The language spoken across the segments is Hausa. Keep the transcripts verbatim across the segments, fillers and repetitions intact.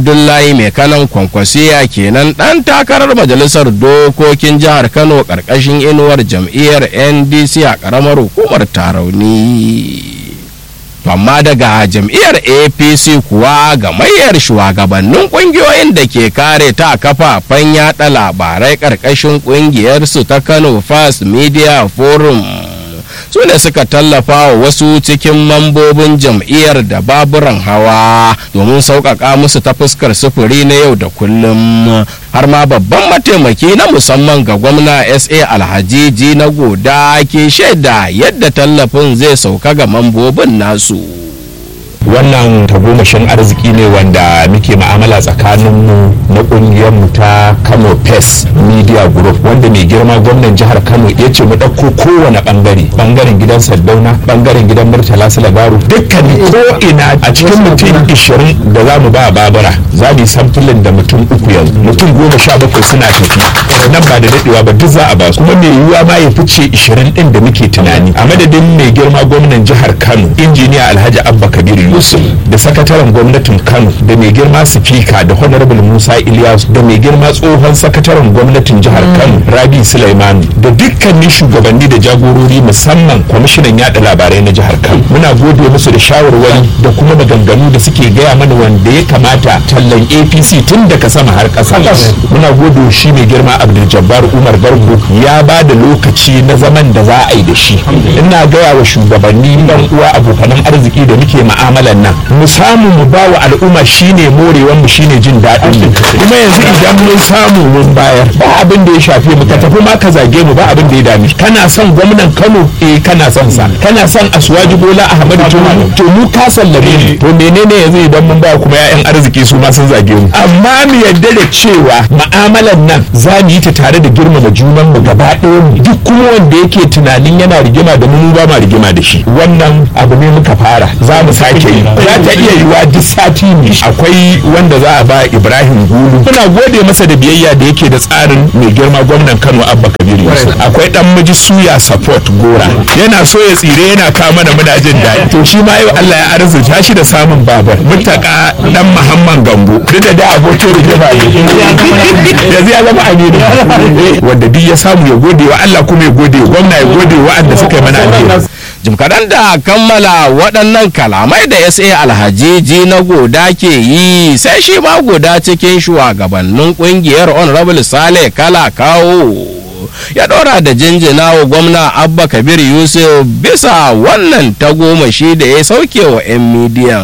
Abdullahi Mai Kanan Kwankwasiya kenan ɗan takarar majalisar dokokin jihar Kano ƙarƙashin inuwar jam'iyyar N D C a ƙaramar hukumar Tarauni. Amma daga jam'iyyar A P C kuwa gamayyar shugabannin ƙungiyoyin da ke kare ta kafafen yaɗa labarai ƙarƙashin ƙungiyarsu ta Kano First Media Forum su ne suka tallafa wa wasu cikin mambobin jam'iyyar da baburan hawa domin sauƙaƙa musu ta fuskar sufuri na yau da kullum. Har ma babban mataimaki na musamman ga gwamna S A Alhaji na Goda ke shaida yadda tallafin zai sauka ga mambobin nasu. Wannan tagomashin arziki ne wanda muke ma'amala tsakaninmu na ƙungiyarmu ta Kano Pes Media Group, wanda mai girma gwamnan jihar Kano ya ce mu ɗauko kowane ɓangare, ɓangaren gidan Sardauna, ɓangaren gidan Murtala Salagaru, dukkan ko ina a cikin mutum ishirin da za mu ba babura za mu yi samfulin da mutum uku yanzu, mutum goma sha bakwai suna tafi nan ba da daɗewa ba duk za a ba su, kuma mai yiwuwa ma ya fice ishirin ɗin da muke tunani. A madadin mai girma gwamnan jihar Kano injiniya Alhaji Abba Kabiru Yusuf da sakataren gwamnatin Kano da mai girma sifika da honorable Musa Ilyas da mai girma tsohon sakataren gwamnatin jihar Kano Rabi Sulaiman da dukkanin shugabanni da jagorori musamman kwamishinan yada labarai na jihar Kano, muna gode musu da shawarwari da kuma maganganu da suke gaya mana wanda ya kamata tallan A P C tun daga sama har ƙasa. Muna gode shi mai girma Abdul Jabbar Umar Gargo ya ba da lokaci na zaman da za a yi da shi. Ina gaya wa shugabanni ɗan uwa abokanan arziki da muke ma'amalan nan mu samu mu ba wa al'umma shine morewan mu shine jin daɗin mu, kuma yanzu idan mun samu mun bayar ba abin da ya shafe mu, ka tafi ma ka zage mu ba abin da ya dame. Kana son gwamnan Kano eh kana son sa, kana son Asuwaji Bola Ahmadu Tinubu to mu ka sallame ne, to menene yanzu idan mun ba kuma ƴaƴan arziki su ma sun zage mu. Amma mu yarda da cewa mu'amalan nan za mu yi ta tare da girmama junan mu gaba ɗaya mu, duk kuma wanda yake tunanin yana rigima da mu ba ma rigima da shi. Wannan abu ne muka fara, za mu sake yi. Za ta iya yiwa duk sati ne akwai wanda za a ba Ibrahim Gulu. Muna gode masa da biyayya da yake da tsarin mai girma gwamnan Kano Abba Kabiru Yusuf. Akwai dan miji suya support gora yana so ya tsire yana kawo mana muna jin daɗi, to shi ma yau Allah ya arzuta shi da samun babar mutaka dan Muhammad Gambo, duk da da abokin rigima ne yanzu ya zama aminu wanda duk ya samu ya gode wa Allah kuma ya gode wa gwamna ya gode wa wa'anda suka yi mana alheri. Jim kaɗan da kammala waɗannan kalamai da S A Alhaji na Goda ke yi sai shi ma Goda cikin shugabannin ƙungiyar Honorable Sale Kala Kawo ya ɗora da jinjina wa gwamna Abba Kabir Yusuf bisa wannan tagomashi da ya sauke wa 'yan midiyan.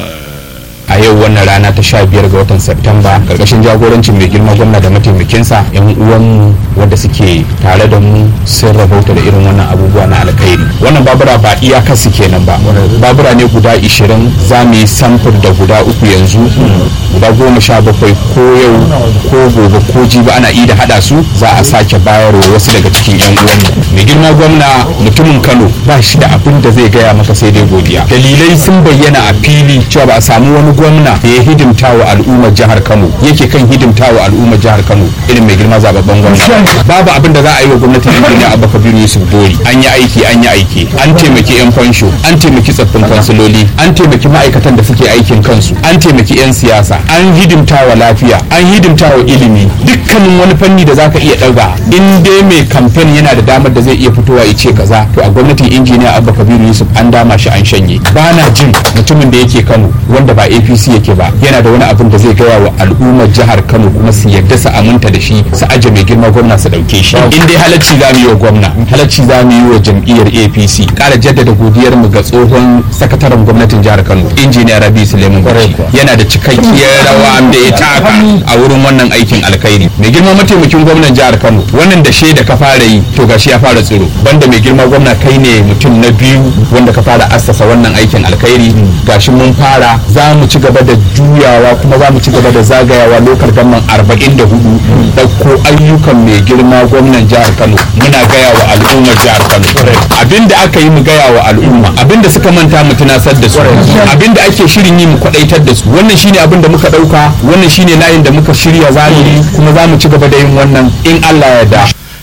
A yau wannan rana ta sha biyar ga watan Septemba karkashin jagorancin mai girma gwamna da mataimakinsa yan uwanmu wanda suke tare da mu sun rabauta da irin wannan abubuwa na alkhairi. Wannan babura ba iyakar su kenan ba, babura ne guda ishirin za mu yi samfur da guda uku yanzu, guda goma sha bakwai ko yau ko gobe ko jibi ana iya da hada su za a sake bayarwa wasu daga cikin yan uwanmu. Mai girma gwamna mutumin Kano ba shi da abin da zai gaya maka sai dai godiya. Dalilai sun bayyana a fili cewa ba a samu wani gwamna da ya hidimta wa al'ummar jihar Kano yake kan hidimta wa al'ummar jihar Kano irin mai girma zababben gwamna. Babu abin da za a yi wa gwamnatin injiniya Abba Kabiru Yusuf Dori. An yi aiki an yi aiki an taimaki yan fansho, an taimaki tsaffin kansiloli, an taimaki ma'aikatan da suke aikin kansu, an taimaki yan siyasa, an hidimta wa lafiya, an hidimta wa ilimi, dukkanin wani fanni da zaka iya ɗauka in dai mai kamfen yana da damar da zai iya fitowa ya ce kaza to a gwamnatin injiniya Abba Kabiru Yusuf an dama shi an shanye. Ba na jin mutumin da yake Kano wanda ba A P C yake ba yana da wani abin da zai gaya wa al'ummar jihar Kano kuma su yadda su aminta da shi su aje mai girma gwamna su dauke shi. In dai halacci za mu yi wa gwamna, halacci za mu yi wa jam'iyyar A P C. Ƙara jaddada godiyar mu ga tsohon sakataren gwamnatin jihar Kano injiniya Rabi Suleiman Bauchi, yana da cikakkiyar rawa da ya taka a wurin wannan aikin alkhairi. Mai girma mataimakin gwamnan jihar Kano wannan da shaida ka fara yi to gashi ya fara tsiro, banda mai girma gwamna kai ne mutum na biyu wanda ka fara assasa wannan aikin alkhairi. Gashi mun fara, za mu ci gaba da juyawa kuma za mu ci gaba da zagayawa lokal gamman arba'in da hudu ɗauko ayyukan mai girma gwamnan jihar Kano muna gaya wa al'ummar jihar Kano abinda aka yi mu gaya wa al'umma, abinda suka manta mu tunasar da su, abinda ake shirin yi mu kwadaitar da su. Wannan shine abin da muka ɗauka, wannan shine layin da muka shirya zamu yi kuma za mu ci gaba da yin wannan in Allah ya yarda.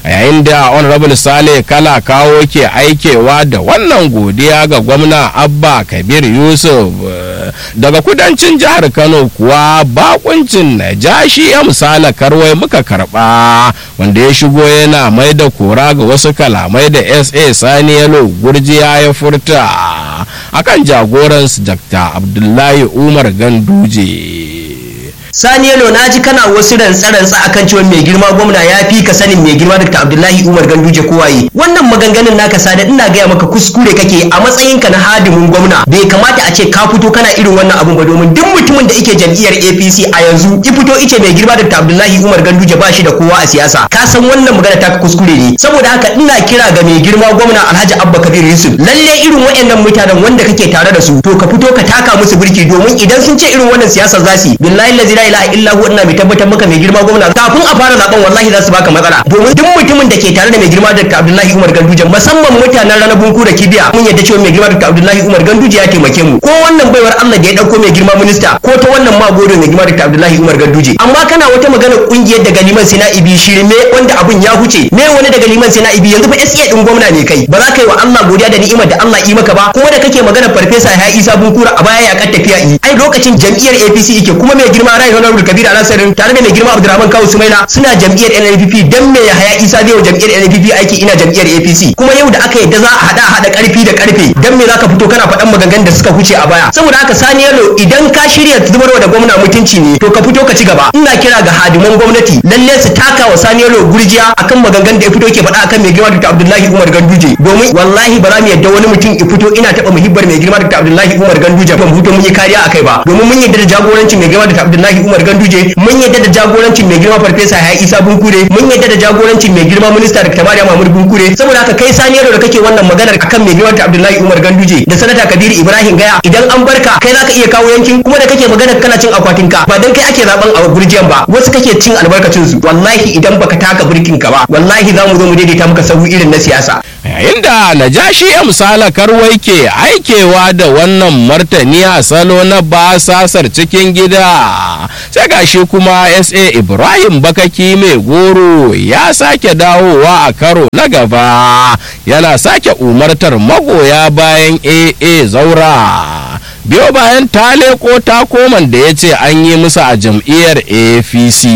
a yayin da honorable Sale Kala Kawo ke aikewa da wannan godiya ga gwamna Abba Kabir Yusuf. Daga kudancin jihar Kano kuwa bakuncin Najashi ya misala Karwai muka karba, wanda ya shigo yana mai da kora ga wasu kalamai da S A Sani Yalo Gurjiya ya furta akan jagoransu Dakta Abdullahi Umar Ganduje. Sani Yalo, na ji kana wasu rantsa-rantsa akan cewa mai girma gwamna ya fi ka sanin mai girma Dakta Abdullahi Umar Ganduje kowaye. Wannan maganganun naka Sada, ina gaya maka kuskure kake a matsayinka na hadimin gwamna. Bai kamata a ce ka fito kana irin wannan abun ba, domin duk mutumin da yake jam'iyyar A P C a yanzu ki fito ice mai girma Dakta Abdullahi Umar Ganduje ba shi da kowa a siyasa. Ka san wannan magana ta kuskure ne. Saboda haka ina kira ga mai girma gwamna Alhaji Abba Kabir Yusuf, lalle irin waɗannan mutanen wanda kake tare da su to ka fito ka taka musu birki, domin idan sun ce irin wannan siyasa za su yi, billahi la ilaha illa huwa, ina mai tabbatar maka mai girma gwamna kafin a fara zaben wallahi za su baka matsala, domin duk mutumin da ke tare da mai girma Dakta Abdullahi Umar Ganduje, musamman mutanen ranar bunku da kibiya, mun yadda cewa mai girma Dakta Abdullahi Umar Ganduje ya taimake mu, ko wannan baiwar Allah da ya dauko mai girma minista, ko ta wannan ma gode mai girma Dakta Abdullahi Umar Ganduje. Amma kana wata magana kungiyar daga liman Sina'ibi shirme wanda abun ya huce, me wani daga liman Sina'ibi yanzu fa S A din gwamna ne kai, ba za ka yi wa Allah godiya da ni'imar da Allah yi maka ba, kuma da kake magana farfesa ya Isa Bunkura a baya ya kan tafiya yi, ai lokacin jam'iyyar A P C yake, kuma mai girma Rai Honorable Kabir Alasarin tare da mai girma Abdurrahman Kawu Sumaila suna jam'iyyar N N P P, dan me ya haya Isa zai wa jam'iyyar N N P P aiki ina jam'iyyar A P C, kuma yau da aka yadda za a hada hada karfi da karfe, dan me zaka fito kana faɗan maganganun da suka huce a baya. Saboda haka Sani Yalo, idan ka shirya zubarwa da gwamna mutunci ne to ka fito ka ci gaba. Ina kira ga hadiman gwamnati lalle su taka wa Sani Yalo gurjiya akan maganganun da ya fito yake faɗa akan mai girma Dakta Abdullahi Umar Ganduje, domin wallahi ba za mu yadda wani mutum ya fito ina taɓa muhibbar mai girma Dakta Abdullahi Umar Ganduje ba mu fito mun yi kariya akai ba, domin mun yadda da jagorancin mai girma Dakta Abdullahi Umar Ganduje, mun yadda da jagorancin mai girma farfesa ya Isa Bunkure, mun yadda da jagorancin mai girma minista Dakta Mariam Mahmud Bunkure. Saboda haka kai Sani Yalo da kake wannan maganar akan mai girma Dakta Abdullahi Umar Ganduje da sanata Kabiru Ibrahim Gaya, idan an barka kai zaka iya kawo yankin, kuma da kake maganar kana cin akwatin ka ba dan kai ake zaben a gurjiyan ba, wasu kake cin albarkacin su. Wallahi idan baka taka birkin ka ba wallahi za mu zo mu daidaita maka sahu irin na siyasa. Yayin da Najashi ya misala Karwai ke aikewa da wannan martani a salo na basasar cikin gida, sai gashi kuma S A Ibrahim Bakaki mai goro ya sake dawowa a karo na gaba, yana sake umartar magoya bayan A A Zaura biyo bayan ta leko takoman da ya ce an yi musu a jam'iyyar A P C.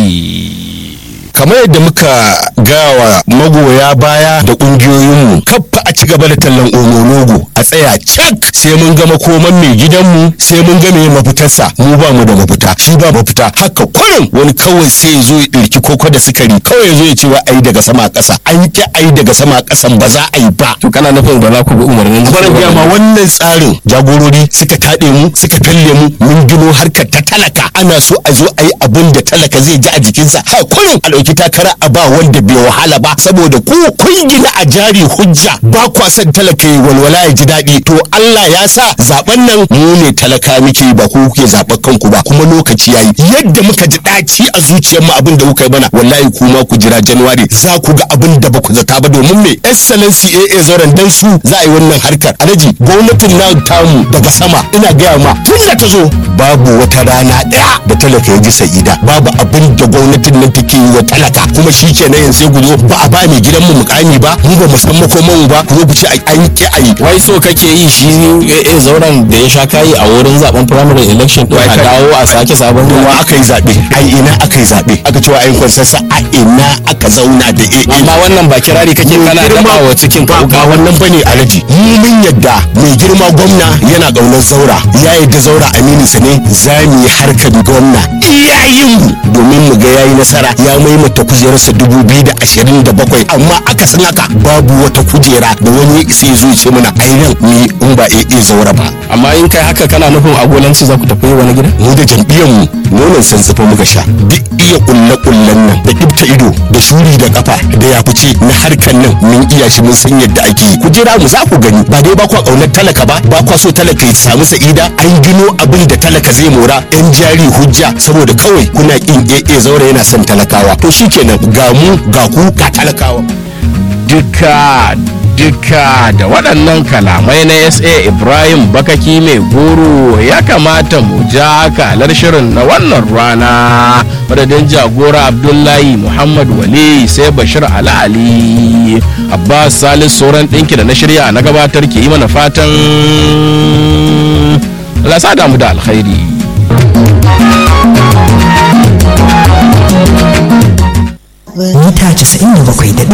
kamar yadda muka gawa magoya baya da kungiyoyinmu kaffa a ci gaba da tallan omonogo a tsaya cak sai mun ga makoman mai gidanmu, sai mun ga mai mafitarsa. Mu ba mu da mafita, shi ba mafita, haka kurin wani kawai sai ya zo ya ɗirki koko da sukari kawai ya zo ya ce wa ai daga sama ƙasa, an ki ai daga sama ƙasan ba za a yi ba. To kana nufin ba za ku bi umarnin ba ma wannan tsarin jagorori suka taɗe mu suka talle mu, mun gino harkar ta talaka, ana so a zo a yi abin da talaka zai ji a jikinsa. Ha kullum a ɗauki takara a ba wanda bai wahala ba, saboda ku kun gina a jari hujja ba kwa son talaka ya walwala ya ji daɗi. To Allah ya sa zaben nan mu ne talaka muke ba ku kuke zaɓen kanku ba, kuma lokaci yayi. Yadda muka ji ɗaci a zuciyarmu abin da kuka yi mana, wallahi kuma ku jira January za ku ga abin da ba ku zata ba, domin me excellency A A Zauren dan su za a yi wannan harkar. Alhaji gwamnatin na tamu daga sama ina gaya ma tun da ta zo babu wata rana ɗaya da talaka ya ji sa'ida, babu abin da gwamnatin nan take yi wa talaka, kuma shi kenan yanzu sai guzo ba a ba mai gidanmu mukami ba, mu ba mu san makoman ba, ku zo ku ci an ki ayi. Wai so kake yi shi A A Zauren da ya sha kayi a wurin zaben primary election din a dawo a sake sabon ruwa? Aka yi zaɓe, ai ina aka yi zaɓe, aka cewa ayin kwansansa a ina aka zauna da A A. Amma wannan ba kirari kake kana daba wa cikin ka ba wannan bane Alhaji. Mu mun yadda mai girma gwamna yana ƙaunar Zaura, ya yadda Zaura aminin sa ne, za mu yi harkar gwamna iyayen mu domin mu ga yayi nasara, ya maimaita kujerarsa dubu biyu da ashirin da bakwai, amma aka san haka babu wata kujera da wani sai zo ce mana ainihin ni in ba A A Zaura ba. Amma in kai haka kana nufin agolanci za ku tafi wani gida? Mu da jam'iyyar mu nonon san zufa muka sha, duk iya kulle kullen nan da ibta ido da shuri da kafa da ya fice na harkar nan mun iya shi, mun san yadda ake yi. Kujera mu za ku gani, ba dai ba ku kaunar talaka ba, ba ku so talaka ya samu sa'ida, an gino abin da talaka zai mora, yan jari hujja, saboda kawai kuna kin A A Zaura yana son talakawa. To shikenan ga mu ga ku ga talakawa. Duka duka da waɗannan kalamai na S A Ibrahim Bakaki mai goro ya kamata mu ja kalar shirin na wannan rana madadin jagora Abdullahi Muhammad Wali sai Bashir Ali Ali Abbas Salis sauran ɗinki da na shirya na gabatar ke yi mana fatan Allah sa damu da alkhairi. Mita casa'in da bakwai da